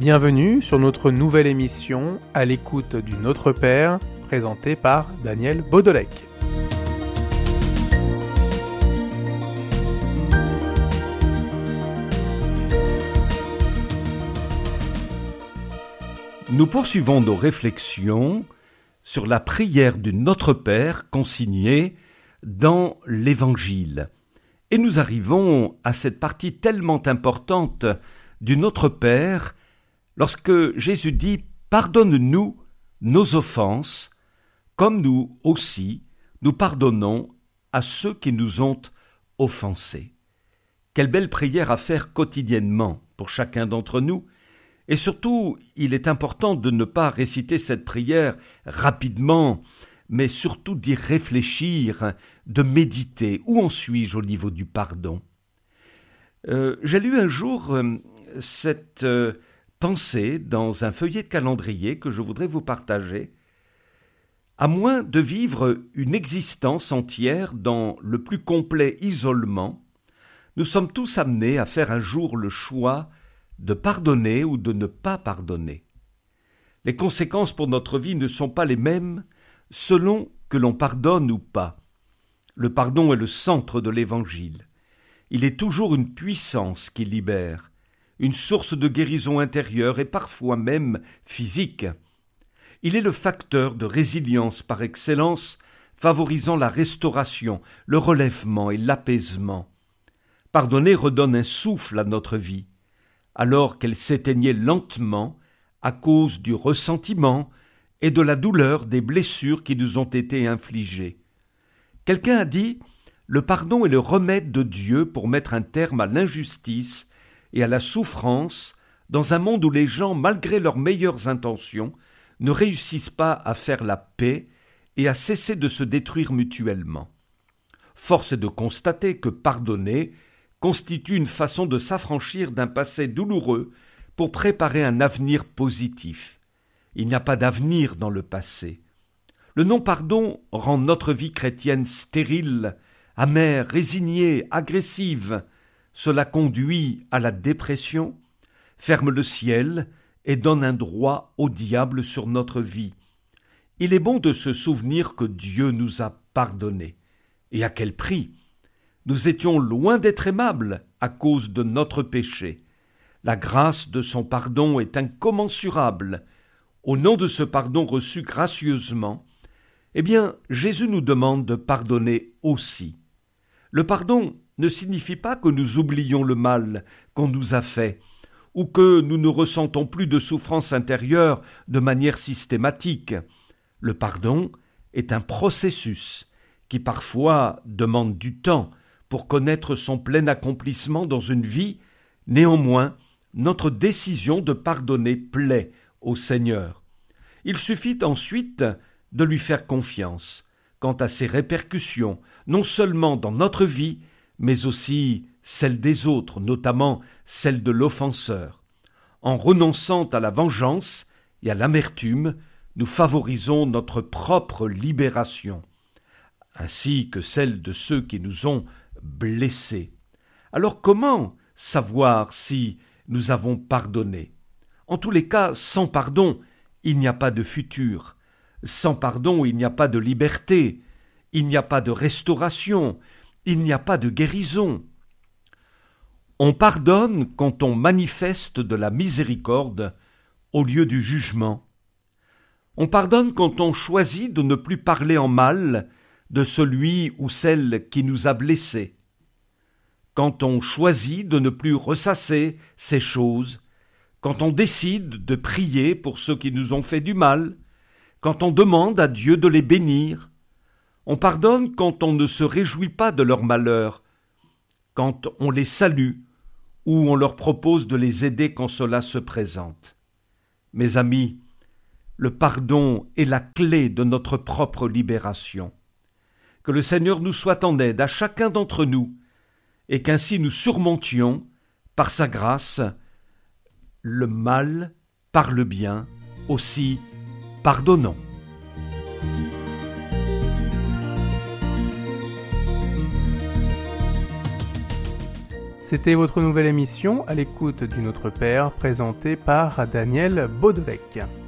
Bienvenue sur notre nouvelle émission À l'écoute du Notre Père, présentée par Daniel Baudelec. Nous poursuivons nos réflexions sur la prière du Notre Père consignée dans l'Évangile. Et nous arrivons à cette partie tellement importante du Notre Père lorsque Jésus dit « Pardonne-nous nos offenses, comme nous aussi nous pardonnons à ceux qui nous ont offensés. » Quelle belle prière à faire quotidiennement pour chacun d'entre nous. Et surtout, il est important de ne pas réciter cette prière rapidement, mais surtout d'y réfléchir, de méditer. Où en suis-je au niveau du pardon ? J'ai lu un jour cette pensée dans un feuillet de calendrier que je voudrais vous partager. À moins de vivre une existence entière dans le plus complet isolement, nous sommes tous amenés à faire un jour le choix de pardonner ou de ne pas pardonner. Les conséquences pour notre vie ne sont pas les mêmes selon que l'on pardonne ou pas. Le pardon est le centre de l'Évangile. Il est toujours une puissance qui libère, une source de guérison intérieure et parfois même physique. Il est le facteur de résilience par excellence, favorisant la restauration, le relèvement et l'apaisement. Pardonner redonne un souffle à notre vie, alors qu'elle s'éteignait lentement à cause du ressentiment et de la douleur des blessures qui nous ont été infligées. Quelqu'un a dit « Le pardon est le remède de Dieu pour mettre un terme à l'injustice et à la souffrance dans un monde où les gens, malgré leurs meilleures intentions, ne réussissent pas à faire la paix et à cesser de se détruire mutuellement. » Force est de constater que pardonner constitue une façon de s'affranchir d'un passé douloureux pour préparer un avenir positif. Il n'y a pas d'avenir dans le passé. Le non-pardon rend notre vie chrétienne stérile, amère, résignée, agressive. Cela conduit à la dépression, ferme le ciel et donne un droit au diable sur notre vie. Il est bon de se souvenir que Dieu nous a pardonné. Et à quel prix ? Nous étions loin d'être aimables à cause de notre péché. La grâce de son pardon est incommensurable. Au nom de ce pardon reçu gracieusement, Jésus nous demande de pardonner aussi. Le pardon ne signifie pas que nous oublions le mal qu'on nous a fait, ou que nous ne ressentons plus de souffrance intérieure de manière systématique. Le pardon est un processus qui parfois demande du temps pour connaître son plein accomplissement dans une vie. Néanmoins, notre décision de pardonner plaît au Seigneur. Il suffit ensuite de lui faire confiance quant à ses répercussions, non seulement dans notre vie, mais aussi celle des autres, notamment celle de l'offenseur. En renonçant à la vengeance et à l'amertume, nous favorisons notre propre libération, ainsi que celle de ceux qui nous ont blessés. Alors comment savoir si nous avons pardonné ? En tous les cas, sans pardon, il n'y a pas de futur. Sans pardon, il n'y a pas de liberté. Il n'y a pas de restauration. Il n'y a pas de guérison. On pardonne quand on manifeste de la miséricorde au lieu du jugement. On pardonne quand on choisit de ne plus parler en mal de celui ou celle qui nous a blessés. Quand on choisit de ne plus ressasser ces choses, quand on décide de prier pour ceux qui nous ont fait du mal, quand on demande à Dieu de les bénir, on pardonne quand on ne se réjouit pas de leur malheur, quand on les salue ou on leur propose de les aider quand cela se présente. Mes amis, le pardon est la clé de notre propre libération. Que le Seigneur nous soit en aide à chacun d'entre nous, et qu'ainsi nous surmontions, par sa grâce, le mal par le bien, aussi pardonnons. C'était votre nouvelle émission à l'écoute du Notre Père, présentée par Daniel Baudelec.